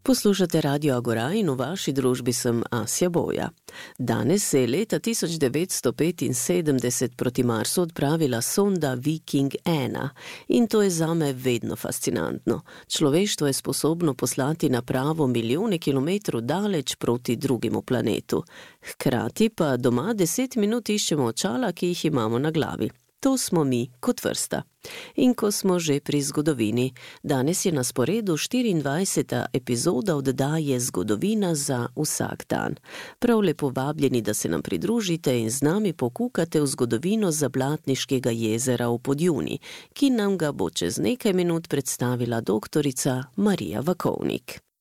Poslušate Radio Agora in v vaši družbi sem Asja Boja. Danes se je leta 1975 proti Marsu odpravila sonda Viking 1 in to je zame vedno fascinantno. Človeštvo je sposobno poslati napravo milijone kilometrov daleč proti drugemu planetu. Hkrati pa doma 10 minut iščemo očala, ki jih imamo na glavi. To smo mi kot vrsta. In ko smo že pri zgodovini, danes je na sporedu 24. epizoda oddaje Zgodovina za vsak dan. Prav lepo vabljeni, da se nam pridružite in z nami pokukate v zgodovino Zablatniškega jezera v Podjuni, ki nam ga bo čez nekaj minut predstavila doktorica Marija Vakovnik.